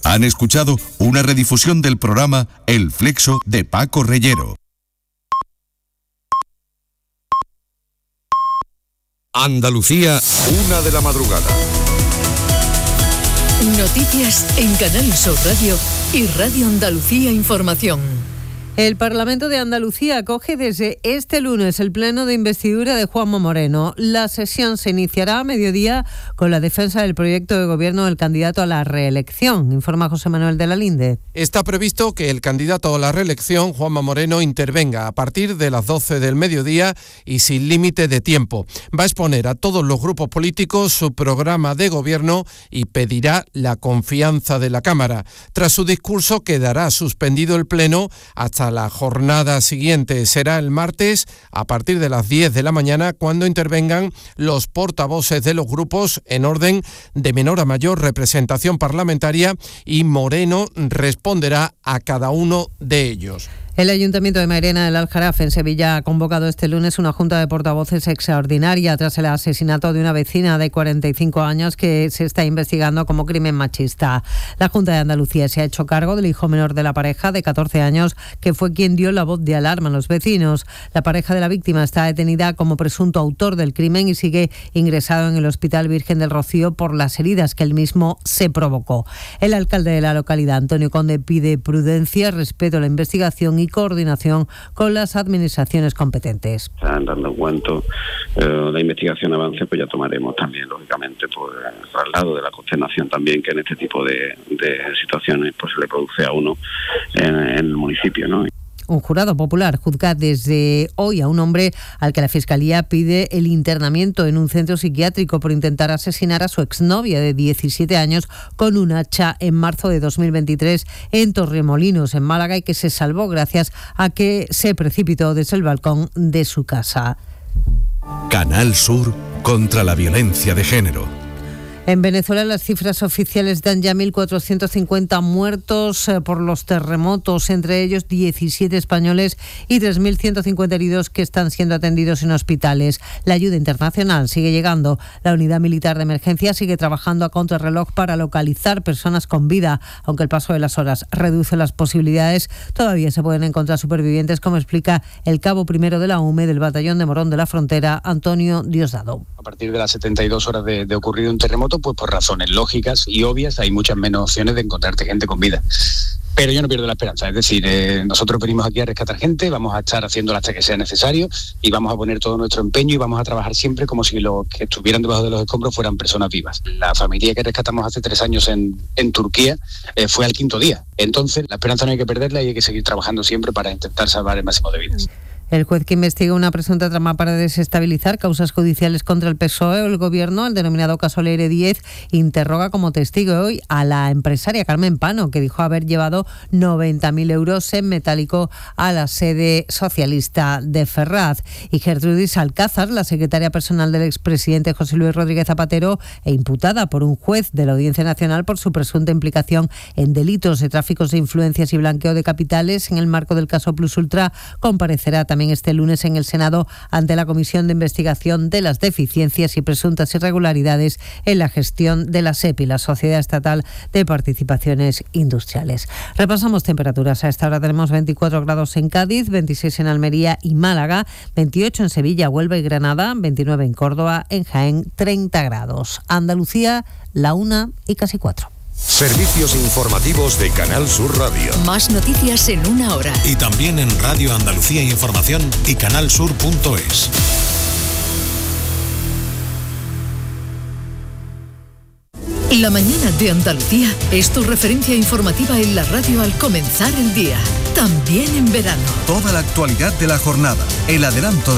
Han escuchado una redifusión del programa El Flexo de Paco Reyero. Andalucía, 1 de la madrugada. Noticias en Canal Sur Radio y Radio Andalucía Información. El Parlamento de Andalucía acoge desde este lunes el pleno de investidura de Juanma Moreno. La sesión se iniciará a mediodía con la defensa del proyecto de gobierno del candidato a la reelección, informa José Manuel de la Linde. Está previsto que el candidato a la reelección, Juanma Moreno, intervenga a partir de las 12 del mediodía y sin límite de tiempo. Va a exponer a todos los grupos políticos su programa de gobierno y pedirá la confianza de la Cámara. Tras su discurso quedará suspendido el pleno hasta la jornada siguiente. Será el martes a partir de las 10 de la mañana cuando intervengan los portavoces de los grupos en orden de menor a mayor representación parlamentaria y Moreno responderá a cada uno de ellos. El Ayuntamiento de Mairena del Aljarafe, en Sevilla, ha convocado este lunes una junta de portavoces extraordinaria tras el asesinato de una vecina de 45 años que se está investigando como crimen machista. La Junta de Andalucía se ha hecho cargo del hijo menor de la pareja, de 14 años, que fue quien dio la voz de alarma a los vecinos. La pareja de la víctima está detenida como presunto autor del crimen y sigue ingresado en el Hospital Virgen del Rocío por las heridas que él mismo se provocó. El alcalde de la localidad, Antonio Conde, pide prudencia, respeto a la investigación y coordinación con las administraciones competentes. Están dando cuenta la investigación avance, pues ya tomaremos también, lógicamente, pues el traslado de la consternación también que en este tipo de situaciones pues se le produce a uno en el municipio, ¿no? Un jurado popular juzga desde hoy a un hombre al que la Fiscalía pide el internamiento en un centro psiquiátrico por intentar asesinar a su exnovia de 17 años con un hacha en marzo de 2023 en Torremolinos, en Málaga, y que se salvó gracias a que se precipitó desde el balcón de su casa. Canal Sur contra la violencia de género. En Venezuela las cifras oficiales dan ya 1.450 muertos por los terremotos, entre ellos 17 españoles y 3.150 heridos que están siendo atendidos en hospitales. La ayuda internacional sigue llegando. La unidad militar de emergencia sigue trabajando a contrarreloj para localizar personas con vida. Aunque el paso de las horas reduce las posibilidades, todavía se pueden encontrar supervivientes, como explica el cabo primero de la UME del Batallón de Morón de la Frontera, Antonio Diosdado. A partir de las 72 horas de ocurrido un terremoto, pues por razones lógicas y obvias hay muchas menos opciones de encontrarte gente con vida. Pero yo no pierdo la esperanza, es decir, nosotros venimos aquí a rescatar gente, vamos a estar haciéndolo hasta que sea necesario y vamos a poner todo nuestro empeño y vamos a trabajar siempre como si los que estuvieran debajo de los escombros fueran personas vivas. La familia que rescatamos hace 3 años en Turquía fue al 5.º día. Entonces, la esperanza no hay que perderla y hay que seguir trabajando siempre para intentar salvar el máximo de vidas. El juez que investiga una presunta trama para desestabilizar causas judiciales contra el PSOE o el Gobierno, el denominado caso Leire 10, interroga como testigo hoy a la empresaria Carmen Pano, que dijo haber llevado 90.000 euros en metálico a la sede socialista de Ferraz. Y Gertrudis Alcázar, la secretaria personal del expresidente José Luis Rodríguez Zapatero e imputada por un juez de la Audiencia Nacional por su presunta implicación en delitos de tráficos de influencias y blanqueo de capitales en el marco del caso Plus Ultra, comparecerá también este lunes en el Senado ante la Comisión de Investigación de las Deficiencias y Presuntas Irregularidades en la gestión de la SEPI, la Sociedad Estatal de Participaciones Industriales. Repasamos temperaturas. A esta hora tenemos 24 grados en Cádiz, 26 en Almería y Málaga, 28 en Sevilla, Huelva y Granada, 29 en Córdoba, en Jaén 30 grados. Andalucía, la 1:04. Servicios informativos de Canal Sur Radio. Más noticias en 1 hora. Y también en Radio Andalucía Información y canalsur.es. La mañana de Andalucía es tu referencia informativa en la radio al comenzar el día. También en verano. Toda la actualidad de la jornada, el adelanto